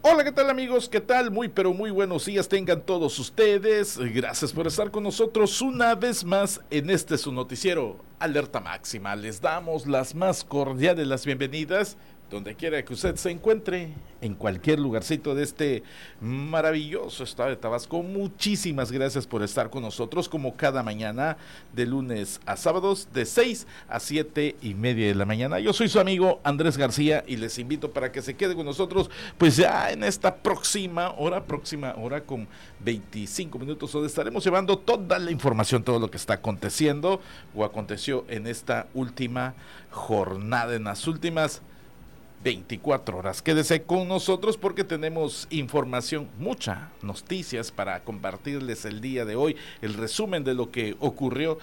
Hola, ¿qué tal amigos? ¿Qué tal? Muy pero muy buenos días tengan todos ustedes. Gracias por estar con nosotros una vez más en este su noticiero Alerta Máxima. Les damos las más cordiales las bienvenidas donde quiera que usted se encuentre, en cualquier lugarcito de este maravilloso estado de Tabasco. Muchísimas gracias por estar con nosotros como cada mañana de lunes a sábados de 6 a 7:30 de la mañana. Yo soy su amigo Andrés García y les invito para que se quede con nosotros pues ya en esta próxima hora con 25 minutos donde estaremos llevando toda la información, todo lo que está aconteciendo o aconteció en esta última jornada, en las últimas 24 horas. Quédese con nosotros porque tenemos información, muchas noticias para compartirles el día de hoy, el resumen de lo que ocurrió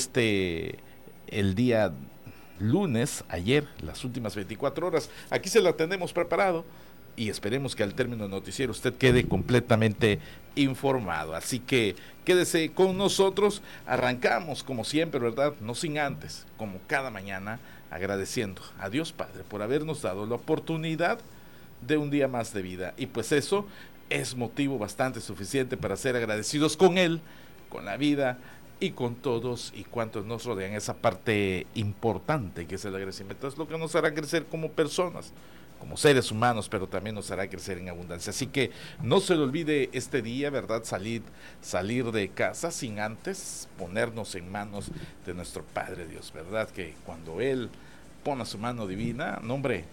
el día lunes, ayer, las últimas 24 horas. Aquí se la tenemos preparado y esperemos que al término del noticiero usted quede completamente informado. Así que quédese con nosotros. Arrancamos como siempre, ¿verdad? No sin antes, como cada mañana, agradeciendo a Dios Padre por habernos dado la oportunidad de un día más de vida. Y pues eso es motivo bastante suficiente para ser agradecidos con Él, con la vida y con todos y cuantos nos rodean. Esa parte importante que es el agradecimiento es lo que nos hará crecer como personas, como seres humanos, pero también nos hará crecer en abundancia. Así que no se le olvide este día, ¿verdad? Salir de casa sin antes ponernos en manos de nuestro Padre Dios, ¿verdad? Que cuando Él pone su mano divina, no hombre,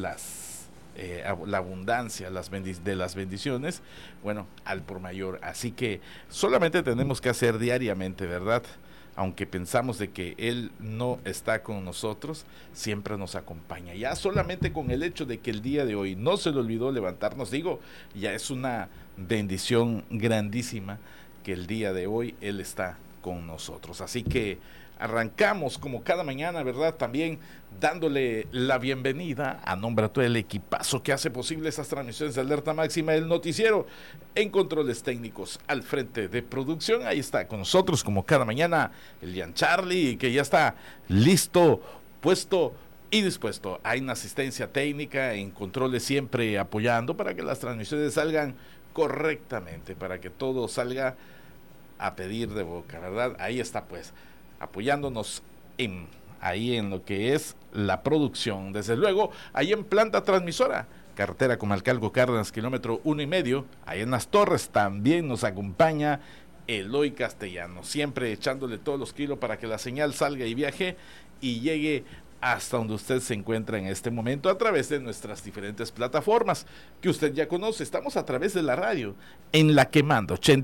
la abundancia de las bendiciones, bueno, al por mayor. Así que solamente tenemos que hacer diariamente, ¿verdad? Aunque pensamos de que Él no está con nosotros, siempre nos acompaña. Ya solamente con el hecho de que el día de hoy no se le olvidó levantarnos, digo, ya es una bendición grandísima que el día de hoy Él está con nosotros. Así que arrancamos como cada mañana, ¿verdad? También dándole la bienvenida a nombre de todo el equipazo que hace posible estas transmisiones de Alerta Máxima, el noticiero, en controles técnicos al frente de producción. Ahí está con nosotros como cada mañana el Ian Charlie, que ya está listo, puesto y dispuesto. Hay una asistencia técnica en controles siempre apoyando para que las transmisiones salgan correctamente, para que todo salga a pedir de boca, ¿verdad? Ahí está pues apoyándonos ahí en lo que es la producción. Desde luego, ahí en planta transmisora, carretera Comalcalco Cárdenas, kilómetro 1.5, ahí en las Torres también nos acompaña Eloy Castellano, siempre echándole todos los kilos para que la señal salga y viaje y llegue hasta donde usted se encuentra en este momento a través de nuestras diferentes plataformas que usted ya conoce. Estamos a través de la radio en La Quemando